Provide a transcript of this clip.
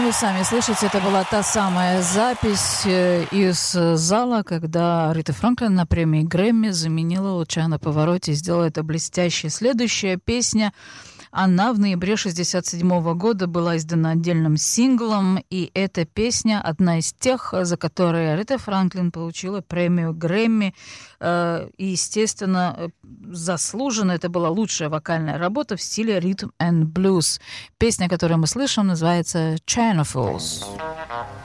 вы сами слышите, это была та самая запись из зала, когда Аретта Франклин на премии Грэмми заменила Лучано Паваротти и сделала это блестяще. Следующая песня, она в ноябре 1967 года была издана отдельным синглом, и эта песня одна из тех, за которые Аретта Франклин получила премию Грэмми. И, естественно, заслуженно. Это была лучшая вокальная работа в стиле ритм and блюз. Песня, которую мы слышим, называется «China Falls».